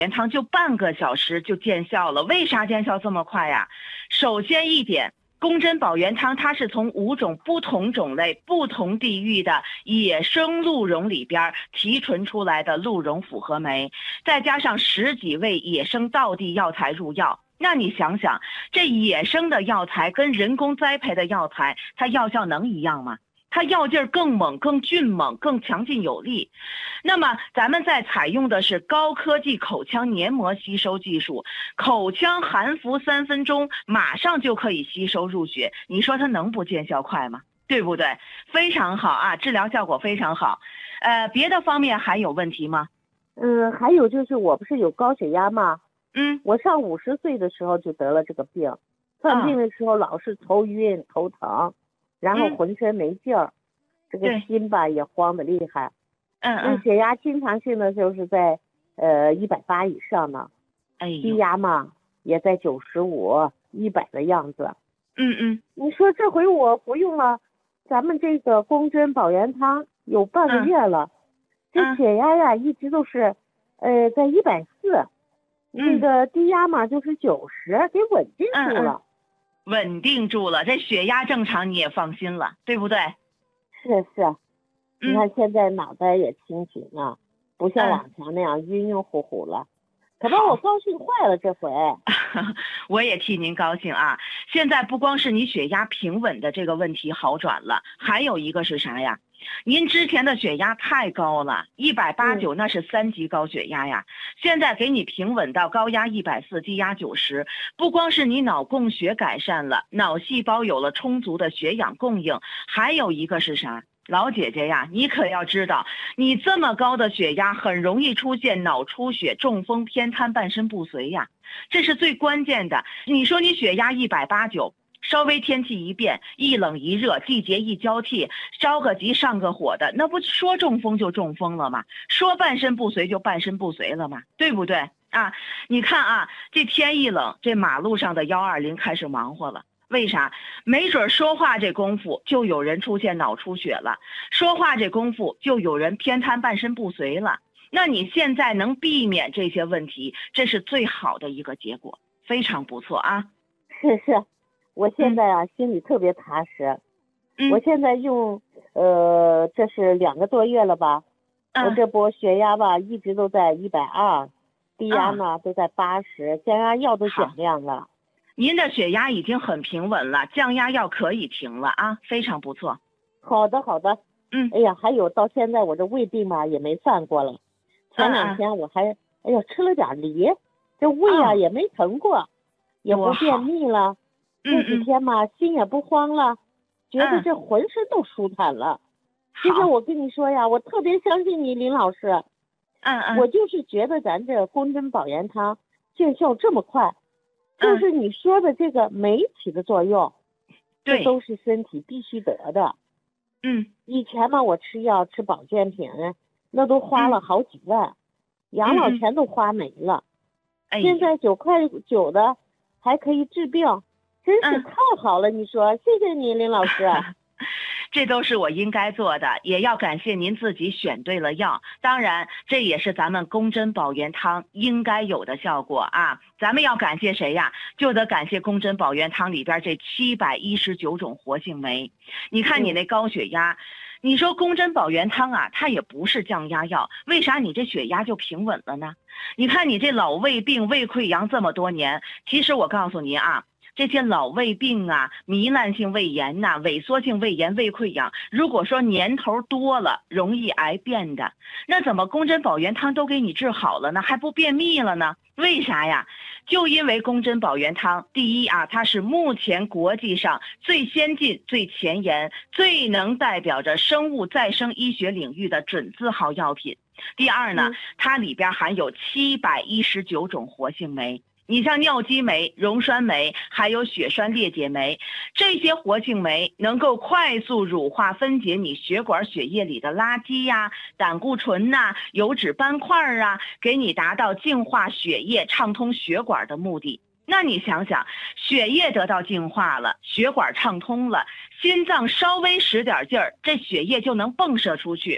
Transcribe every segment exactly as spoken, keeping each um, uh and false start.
元汤就半个小时就见效了。为啥见效这么快呀？首先一点，宫针保元汤它是从五种不同种类、不同地域的野生鹿茸里边提纯出来的鹿茸复合酶，再加上十几味野生道地药材入药。那你想想，这野生的药材跟人工栽培的药材，它药效能一样吗？它药劲儿更猛、更峻猛、更强劲有力。那么咱们在采用的是高科技口腔黏膜吸收技术，口腔含服三分钟，马上就可以吸收入血。你说它能不见效快吗？对不对？非常好啊，治疗效果非常好。呃，别的方面还有问题吗？ 嗯，还有就是我不是有高血压吗？ 嗯， 我上五十岁的时候就得了这个病，犯病的时候老是头晕头疼，然后浑身没劲儿，这个心吧也慌得厉害。 嗯嗯， 那血压经常性的就是在呃一百八以上呢， 哎呦， 低压嘛也在九十五、一百的样子。 嗯嗯， 你说这回我服用了咱们这个宫针保元汤有半个月了，这血压呀一直都是呃在一百四。那个低压嘛就是九十，给稳定住了。 嗯嗯，稳定住了，这血压正常你也放心了，对不对？ 是是，你看现在脑袋也清醒了，不像往常那样晕晕乎乎了，可把我高兴坏了这回。 我也替您高兴啊！现在不光是你血压平稳的这个问题好转了，还有一个是啥呀？您之前的血压太高了，一百八九那是三级高血压呀。现在给你平稳到高压一百四，低压九十，不光是你脑供血改善了，脑细胞有了充足的血氧供应，还有一个是啥？老姐姐呀，你可要知道，你这么高的血压很容易出现脑出血、中风、偏瘫、半身不遂呀，这是最关键的。你说你血压一百八九。稍微天气一变，一冷一热，季节一交替，着个急上个火的，那不说中风就中风了吗？说半身不遂就半身不遂了吗？对不对啊？你看啊，这天一冷，这马路上的幺二零开始忙活了。为啥？没准说话这功夫就有人出现脑出血了，说话这功夫就有人偏瘫半身不遂了。那你现在能避免这些问题，这是最好的一个结果，非常不错啊。 是是。我现在啊、嗯、心里特别踏实、嗯、我现在用呃这是两个多月了吧、嗯、我这波血压吧一直都在一百二，低压呢、嗯、都在八十，降压药都减量了。 您的血压已经很平稳了，降压药可以停了啊，非常不错。 好的好的。 嗯， 哎呀，还有到现在我这胃病吧也没犯过了，前两天我还、嗯、哎呀吃了点梨，这胃啊、嗯、也没疼过，也不便秘了。这几天嘛、嗯、心也不慌了，觉得这浑身都舒坦了。其实我跟你说呀，我特别相信你林老师。 嗯嗯， 我就是觉得咱这宫针保元汤见效这么快，就是你说的这个酶起的作用， 对， 这都是身体必须得的。 嗯， 以前嘛我吃药吃保健品那都花了好几万、嗯、养老钱都花没了、嗯、现在九块九的还可以治病，真是太好了、嗯、你说谢谢你林老师。 这都是我应该做的，也要感谢您自己选对了药，当然这也是咱们宫针保元汤应该有的效果啊。咱们要感谢谁呀？就得感谢宫针保元汤里边这七百一十九种活性酶。你看你那高血压、嗯、你说宫针保元汤啊它也不是降压药，为啥你这血压就平稳了呢？你看你这老胃病胃溃疡这么多年，其实我告诉您啊，这些老胃病啊，糜烂性胃炎呐、啊、萎缩性胃炎、胃溃疡，如果说年头多了，容易癌变的，那怎么宫针保元汤都给你治好了呢？还不便秘了呢？为啥呀？就因为宫针保元汤，第一啊，它是目前国际上最先进、最前沿、最能代表着生物再生医学领域的准字号药品。第二呢，它里边含有七百一十九种活性酶。你像尿激酶、溶栓酶，还有血栓裂解酶，这些活性酶能够快速乳化分解你血管血液里的垃圾呀、啊、胆固醇呐、啊、油脂斑块啊，给你达到净化血液、畅通血管的目的。那你想想，血液得到净化了，血管畅通了，心脏稍微使点劲儿，这血液就能迸射出去。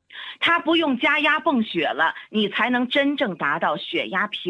它不用加压泵血了，你才能真正达到血压平。